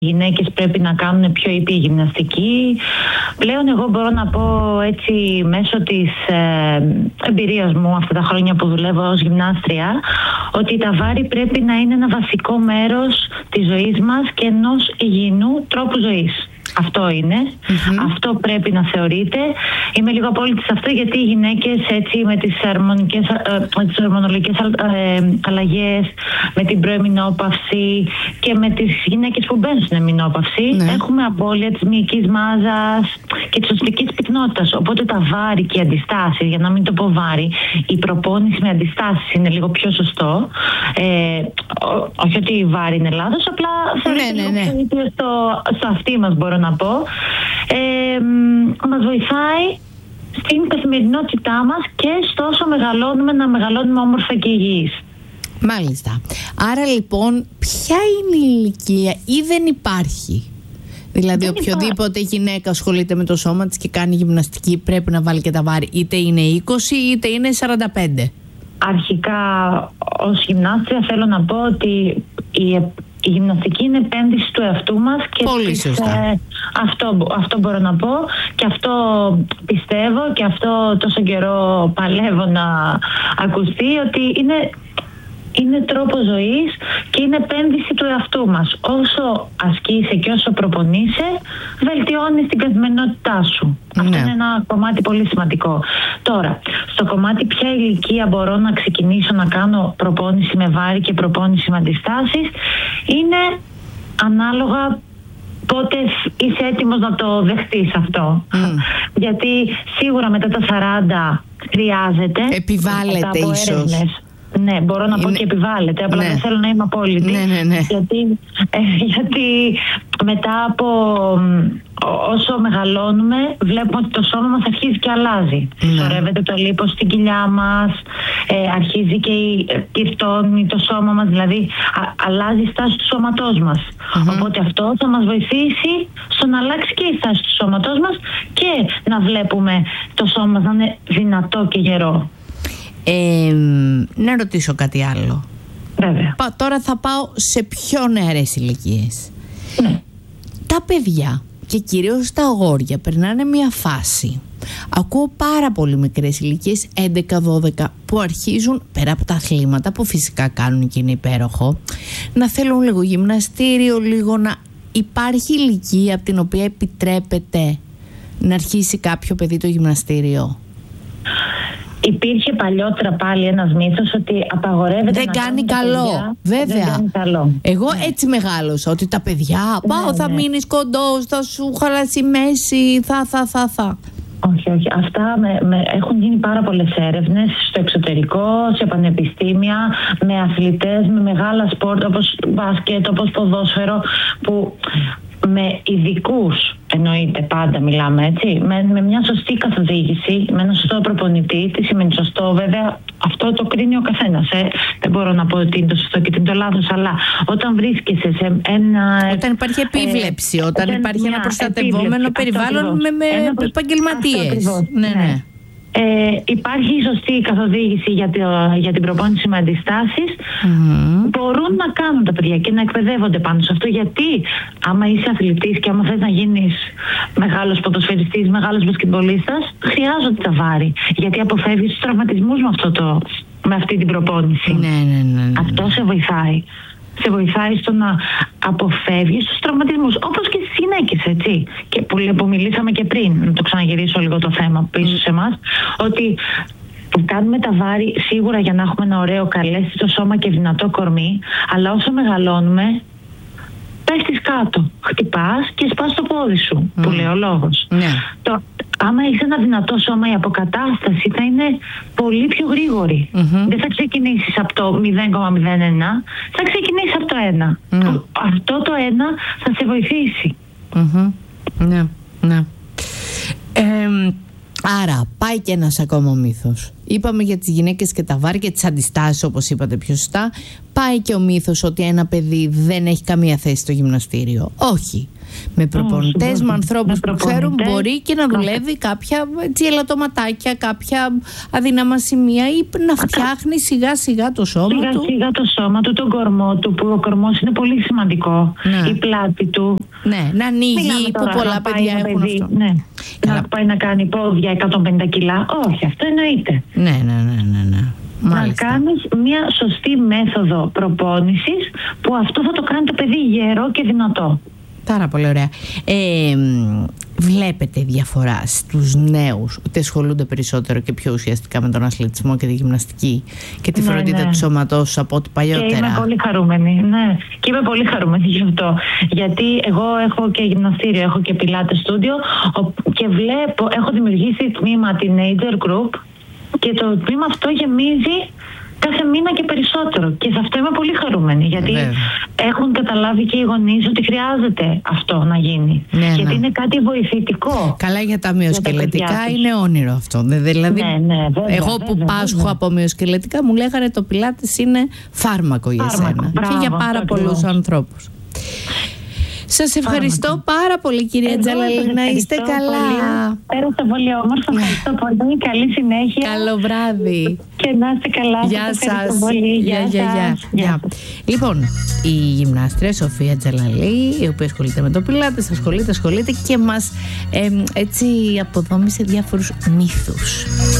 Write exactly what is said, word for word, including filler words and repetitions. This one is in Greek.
Οι γυναίκες πρέπει να κάνουν πιο ήπιη γυμναστική. Πλέον εγώ μπορώ να πω έτσι μέσω της ε, εμπειρίας μου αυτά τα χρόνια που δουλεύω ως γυμνάστρια, ότι τα βάρη πρέπει να είναι ένα βασικό μέρος της ζωής μας και ενός υγιεινού τρόπου ζωής. Αυτό είναι. Mm-hmm. Αυτό πρέπει να θεωρείται. Είμαι λίγο απόλυτη σε αυτό, γιατί οι γυναίκες έτσι με τις, ορμονικές, με τις ορμονολογικές αλλαγές, με την προεμεινόπαυση και με τις γυναίκες που μπαίνουν στην εμεινόπαυση, mm-hmm. έχουμε απώλεια της μυϊκής μάζας και της οστικής πυκνότητας. Οπότε τα βάρη και οι αντιστάσεις, για να μην το πω βάρη, η προπόνηση με αντιστάσεις είναι λίγο πιο σωστό. Ε, ό, όχι ότι η βάρη είναι λάθος, απλά θεωρείται ναι, ναι, ναι. λίγο στο, στο αυτί μας, μπορώ να πω. Ε, μας βοηθάει στην καθημερινότητά μας και στο όσο μεγαλώνουμε, να μεγαλώνουμε όμορφα και υγιείς. Μάλιστα. Άρα λοιπόν, ποια είναι η ηλικία ή δεν υπάρχει? Δηλαδή δεν οποιοδήποτε υπάρχει. Γυναίκα ασχολείται με το σώμα της και κάνει γυμναστική πρέπει να βάλει και τα βάρη, είτε είναι είκοσι είτε είναι σαράντα πέντε. Αρχικά ως γυμνάστρια θέλω να πω ότι η Η γυμναστική είναι επένδυση του εαυτού μας και πολύ σωστά. Ε, αυτό, αυτό μπορώ να πω και αυτό πιστεύω και αυτό τόσο καιρό παλεύω να ακουστεί, ότι είναι, είναι τρόπος ζωής και είναι επένδυση του εαυτού μας. Όσο ασκείσαι και όσο προπονείσαι, βελτιώνεις την καθημερινότητά σου. Ναι. Αυτό είναι ένα κομμάτι πολύ σημαντικό. Τώρα, στο κομμάτι ποια ηλικία μπορώ να ξεκινήσω να κάνω προπόνηση με βάρη και προπόνηση με αντιστάσεις, είναι ανάλογα πότε είσαι έτοιμος να το δεχτείς αυτό. Mm. Γιατί σίγουρα μετά τα σαράντα χρειάζεται. Επιβάλλεται ίσως. Έρευνες. Ναι, μπορώ να είναι... πω και επιβάλλεται, απλά ναι. δεν θέλω να είμαι απόλυτη. Ναι, ναι, ναι. Γιατί, ε, γιατί μετά από όσο μεγαλώνουμε, βλέπουμε ότι το σώμα μας αρχίζει και αλλάζει. Ναι. Σωρεύεται το λίπος στην κοιλιά μας, ε, αρχίζει και κυρτώνει το σώμα μας, δηλαδή α, αλλάζει η στάση του σώματός μας. Mm-hmm. Οπότε αυτό θα μας βοηθήσει στο να αλλάξει και η στάση του σώματός μας και να βλέπουμε το σώμα μας να είναι δυνατό και γερό. Ε, να ρωτήσω κάτι άλλο. Βέβαια. Πα, τώρα θα πάω σε πιο νεαρές ηλικίες. Ναι. Τα παιδιά και κυρίως τα αγόρια περνάνε μια φάση. Ακούω πάρα πολύ μικρές ηλικίες, έντεκα δώδεκα, που αρχίζουν, πέρα από τα αθλήματα που φυσικά κάνουν και είναι υπέροχο, να θέλουν λίγο γυμναστήριο, λίγο να υπάρχει ηλικία από την οποία επιτρέπεται να αρχίσει κάποιο παιδί το γυμναστήριο. Υπήρχε παλιότερα πάλι ένας μύθος ότι απαγορεύεται δεν να κάνει καλό. Παιδιά, βέβαια. Δεν κάνει καλό. Εγώ ναι. έτσι μεγάλωσα, ότι τα παιδιά, ναι, πάω, θα ναι. μείνεις κοντός, θα σου χαλάσει η μέση, θα, θα, θα, θα. Όχι, όχι. Αυτά με, με, έχουν γίνει πάρα πολλές έρευνες στο εξωτερικό, σε πανεπιστήμια, με αθλητές, με μεγάλα σπορτ όπως μπάσκετ, όπως ποδόσφαιρο, που με ειδικούς, εννοείται πάντα μιλάμε έτσι, με, με μια σωστή καθοδήγηση, με ένα σωστό προπονητή. Τι σημαίνει σωστό? Βέβαια αυτό το κρίνει ο καθένας, ε. δεν μπορώ να πω ότι είναι το σωστό και τι είναι το λάθος, αλλά όταν βρίσκεσαι σε ένα... Όταν υπάρχει επίβλεψη, ε, όταν υπάρχει ένα προστατευόμενο περιβάλλον με, με επαγγελματίες. Ναι, ναι. Ε, υπάρχει σωστή καθοδήγηση για, το, για την προπόνηση με αντιστάσεις. Mm-hmm. Μπορούν να κάνουν τα παιδιά και να εκπαιδεύονται πάνω σε αυτό, γιατί άμα είσαι αθλητής και άμα θες να γίνεις μεγάλος ποδοσφαιριστής, μεγάλος μπασκετμπολίστας, χρειάζονται τα βάρη, γιατί αποφεύγεις τους τραυματισμούς με, αυτό το, με αυτή την προπόνηση. Ναι, ναι, ναι, ναι. Αυτό σε βοηθάει. Σε βοηθάει στο να αποφεύγεις τους τραυματισμούς, όπως και στις γυναίκες, έτσι. Και που, που μιλήσαμε και πριν, να το ξαναγυρίσω λίγο το θέμα πίσω σε εμάς, ότι κάνουμε τα βάρη σίγουρα για να έχουμε ένα ωραίο καλέσθητο σώμα και δυνατό κορμί, αλλά όσο μεγαλώνουμε, πέφτεις κάτω, χτυπάς και σπάς το πόδι σου, mm. που λέει ο λόγος. Yeah. Το, άμα είσαι ένα δυνατό σώμα, η αποκατάσταση θα είναι πολύ πιο γρήγορη. Mm-hmm. Δεν θα ξεκινήσεις από το μηδέν κόμμα μηδέν ένα, θα ξεκινήσεις από το ένα. Mm. Αυτό το ένα θα σε βοηθήσει. Mm-hmm. Ναι, ναι. Ε, Άρα πάει και ένας ακόμα μύθος. Είπαμε για τις γυναίκες και τα βάρη και τις αντιστάσεις, όπως είπατε πιο σωστά. Πάει και ο μύθος ότι ένα παιδί δεν έχει καμία θέση στο γυμναστήριο. Όχι. Με προπονητές, με ανθρώπους που ξέρουν, μπορεί και να δουλεύει κάποια έτσι, ελαττωματάκια, κάποια αδύναμα σημεία ή να φτιάχνει σιγά σιγά το σώμα σιγά, του. Σιγά το σώμα του, τον κορμό του, που ο κορμός είναι πολύ σημαντικό. Ναι. Η πλάτη του. Ναι, να ανοίγει, που πολλά παιδιά έχουν παιδί, αυτό. Ναι. Να πάει να κάνει πόδια εκατόν πενήντα κιλά. Όχι, αυτό εννοείται. Ναι, ναι, ναι, ναι, ναι. Μάλιστα. Να κάνεις μια σωστή μέθοδο προπόνησης που αυτό θα το κάνει το παιδί γερό και δυνατό. Πάρα πολύ ωραία. Ε, βλέπετε διαφορά στους νέους ότι ασχολούνται περισσότερο και πιο ουσιαστικά με τον αθλητισμό και τη γυμναστική και τη ναι, φροντίδα ναι. του σώματός από ό,τι παλιότερα? Και είμαι πολύ χαρούμενη, ναι. Και είμαι πολύ χαρούμενη γι' αυτό. Γιατί εγώ έχω και γυμναστήριο, έχω και πιλάτε στούντιο και βλέπω, έχω δημιουργήσει τμήμα teenager group και το τμήμα αυτό γεμίζει κάθε μήνα και περισσότερο. Και σε αυτό είμαι πολύ χαρούμενη. Γιατί ναι. έχουν καταλάβει και οι γονείς ότι χρειάζεται αυτό να γίνει. Ναι, γιατί ναι. είναι κάτι βοηθητικό. Καλά, για τα μυοσκελετικά είναι όνειρο αυτό. Δηλαδή, ναι, ναι, βέβαια, εγώ που βέβαια, πάσχω βέβαια. από μυοσκελετικά μου λέγανε το πιλάτες είναι φάρμακο για φάρμακο, σένα. Μπράβο, και για πάρα πολλούς ανθρώπους. Σας ευχαριστώ Άρα. πάρα πολύ, κυρία Τζαλαλή. Να είστε καλά. Πέρασα πολύ όμορφα. Ευχαριστώ πολύ. Καλή συνέχεια. Καλό βράδυ. Και να είστε καλά. Γεια σας. Γεια, γεια, γεια. γεια. Λοιπόν, η γυμνάστρια Σοφία Τζαλαλή, η οποία ασχολείται με το πιλάτες, ασχολείται, ασχολείται και μας ε, έτσι αποδόμησε διάφορους μύθους.